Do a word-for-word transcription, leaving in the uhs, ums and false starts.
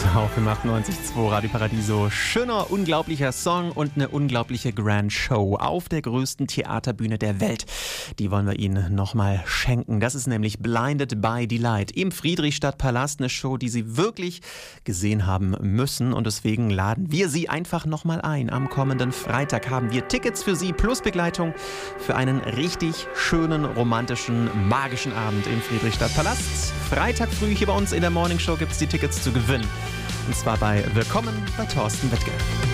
auf dem achtundneunzig Komma zwei Radio Paradiso. Schöner, unglaublicher Song und eine unglaubliche Grand Show auf der größten Theaterbühne der Welt. Die wollen wir Ihnen nochmal schenken. Das ist nämlich Blinded by Delight im Friedrichstadtpalast. Eine Show, die Sie wirklich gesehen haben müssen. Und deswegen laden wir Sie einfach nochmal ein. Am kommenden Freitag haben wir Tickets für Sie plus Begleitung für einen richtig schönen, romantischen, magischen Abend im Friedrichstadtpalast. Freitag früh hier bei uns in der Morningshow gibt es die Tickets zu gewinnen. Und zwar bei Willkommen bei Thorsten Wittke.